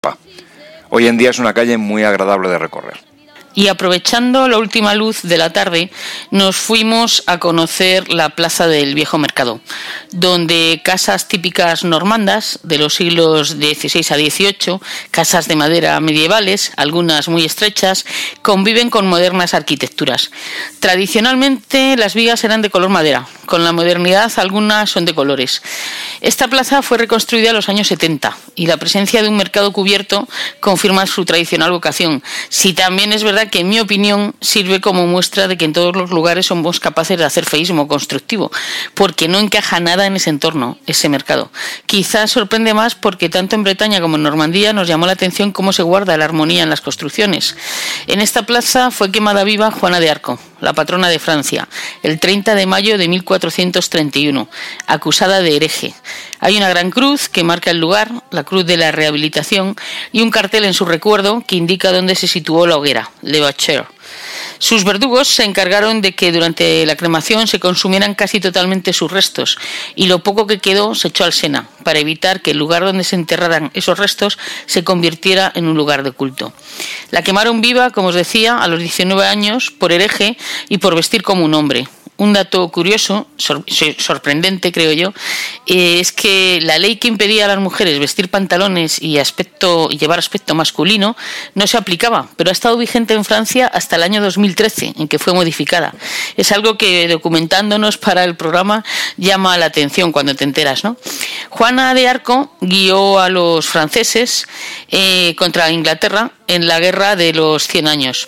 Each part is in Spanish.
Hoy en día es una calle muy agradable de recorrer. Y aprovechando la última luz de la tarde, nos fuimos a conocer la plaza del Viejo Mercado, donde casas típicas normandas de los siglos XVI a XVIII, casas de madera medievales, algunas muy estrechas, conviven con modernas arquitecturas. Tradicionalmente las vigas eran de color madera, con la modernidad algunas son de colores. Esta plaza fue reconstruida en los años 70 y la presencia de un mercado cubierto confirma su tradicional vocación. Si también es verdad que, en mi opinión, sirve como muestra de que en todos los lugares somos capaces de hacer feísmo constructivo, porque no encaja nada en ese entorno, ese mercado. Quizás sorprende más porque tanto en Bretaña como en Normandía nos llamó la atención cómo se guarda la armonía en las construcciones. En esta plaza fue quemada viva Juana de Arco, la patrona de Francia, el 30 de mayo de 1431, acusada de hereje. Hay una gran cruz que marca el lugar, la Cruz de la Rehabilitación, y un cartel en su recuerdo que indica dónde se situó la hoguera, Le Bacheur. Sus verdugos se encargaron de que durante la cremación se consumieran casi totalmente sus restos y lo poco que quedó se echó al Sena para evitar que el lugar donde se enterraran esos restos se convirtiera en un lugar de culto. La quemaron viva, como os decía, a los 19 años por hereje y por vestir como un hombre. Un dato curioso, sorprendente creo yo, es que la ley que impedía a las mujeres vestir pantalones y llevar aspecto masculino no se aplicaba, pero ha estado vigente en Francia hasta el año 2013, en que fue modificada. Es algo que, documentándonos para el programa, llama la atención cuando te enteras, ¿no? Juana de Arco guió a los franceses contra Inglaterra en la Guerra de los 100 años.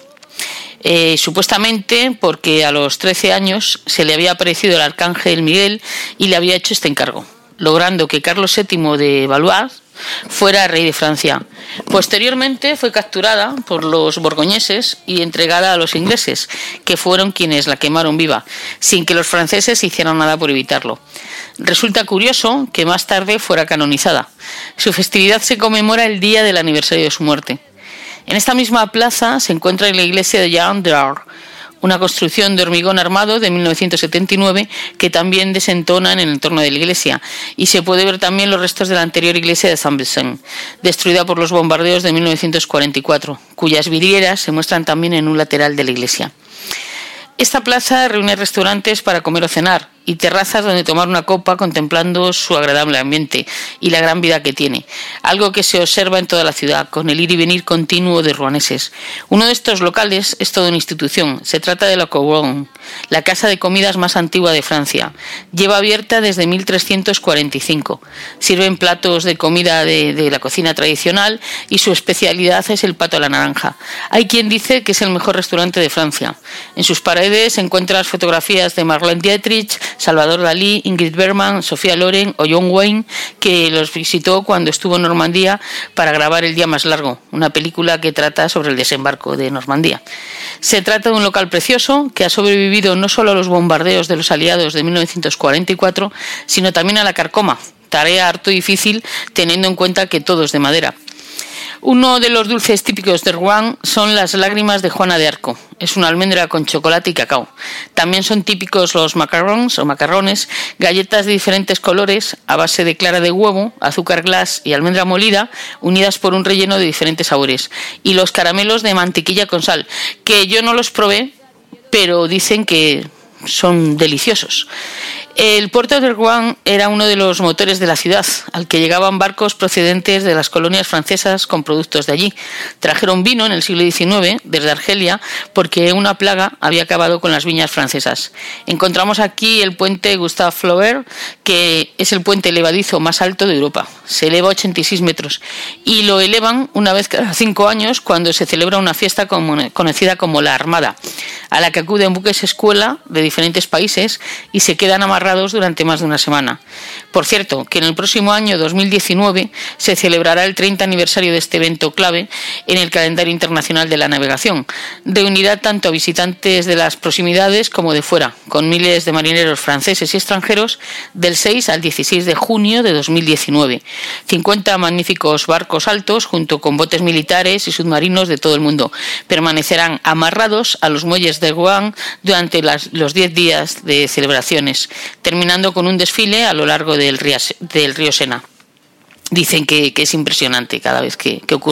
Supuestamente porque a los 13 años se le había aparecido el arcángel Miguel y le había hecho este encargo, logrando que Carlos VII de Valois fuera rey de Francia. Posteriormente fue capturada por los borgoñeses y entregada a los ingleses, que fueron quienes la quemaron viva, sin que los franceses hicieran nada por evitarlo. Resulta curioso que más tarde fuera canonizada. Su festividad se conmemora el día del aniversario de su muerte. En esta misma plaza se encuentra la iglesia de Jean d'Arc, una construcción de hormigón armado de 1979 que también desentona en el entorno de la iglesia, y se puede ver también los restos de la anterior iglesia de Saint-Vincent, destruida por los bombardeos de 1944, cuyas vidrieras se muestran también en un lateral de la iglesia. Esta plaza reúne restaurantes para comer o cenar y terrazas donde tomar una copa contemplando su agradable ambiente y la gran vida que tiene, algo que se observa en toda la ciudad, con el ir y venir continuo de ruaneses. Uno de estos locales es toda una institución, se trata de la Couronne, la casa de comidas más antigua de Francia. Lleva abierta desde 1345, sirven platos de comida de la cocina tradicional y su especialidad es el pato a la naranja. Hay quien dice que es el mejor restaurante de Francia. En sus paredes encuentras fotografías de Marlene Dietrich, Salvador Dalí, Ingrid Bergman, Sofía Loren o John Wayne, que los visitó cuando estuvo en Normandía para grabar El día más largo, una película que trata sobre el desembarco de Normandía. Se trata de un local precioso que ha sobrevivido no solo a los bombardeos de los aliados de 1944, sino también a la carcoma, tarea harto difícil teniendo en cuenta que todo es de madera. Uno de los dulces típicos de Rouen son las lágrimas de Juana de Arco. Es una almendra con chocolate y cacao. También son típicos los macarons o macarrones, galletas de diferentes colores a base de clara de huevo, azúcar glass y almendra molida, unidas por un relleno de diferentes sabores. Y los caramelos de mantequilla con sal, que yo no los probé, pero dicen que son deliciosos. El puerto de Rouen era uno de los motores de la ciudad, al que llegaban barcos procedentes de las colonias francesas con productos de allí. Trajeron vino en el siglo XIX desde Argelia porque una plaga había acabado con las viñas francesas. Encontramos aquí el puente Gustave Flaubert, que es el puente elevadizo más alto de Europa. Se eleva 86 metros y lo elevan una vez cada 5 años cuando se celebra una fiesta conocida como la Armada, a la que acuden buques escuela de diferentes países y se quedan amarrados durante más de una semana. Por cierto, que en el próximo año 2019 se celebrará el 30 aniversario de este evento clave en el calendario internacional de la navegación. Reunirá tanto a visitantes de las proximidades como de fuera, con miles de marineros franceses y extranjeros del 6 al 16 de junio de 2019. 50 magníficos barcos altos, junto con botes militares y submarinos de todo el mundo, permanecerán amarrados a los muelles de Rouen durante los 10 días de celebraciones, terminando con un desfile a lo largo del río Sena. dicen que es impresionante cada vez que ocurre.